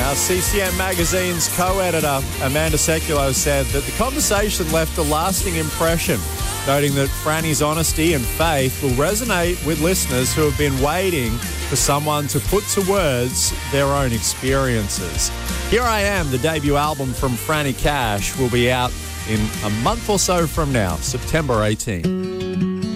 Now, CCM Magazine's co-editor, Amanda Seculo, said that the conversation left a lasting impression, noting that Franny's honesty and faith will resonate with listeners who have been waiting for someone to put to words their own experiences. Here I Am, the debut album from Franny Cash, will be out in a month or so from now, September 18.